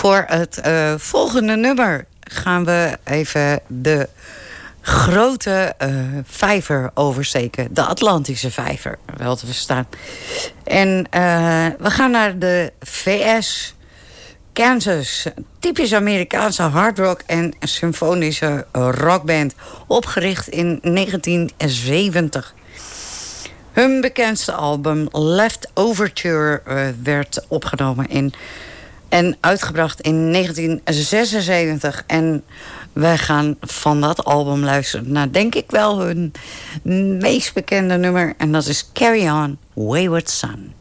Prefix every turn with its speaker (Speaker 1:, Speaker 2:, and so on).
Speaker 1: Voor het volgende nummer gaan we even de grote vijver oversteken. De Atlantische vijver, wel te verstaan. En we gaan naar de VS, Kansas. Typisch Amerikaanse hardrock en symfonische rockband. Opgericht in 1970. Hun bekendste album Left Overture werd opgenomen en uitgebracht in 1976. En wij gaan van dat album luisteren naar, denk ik wel, hun meest bekende nummer. En dat is Carry On, Wayward Son.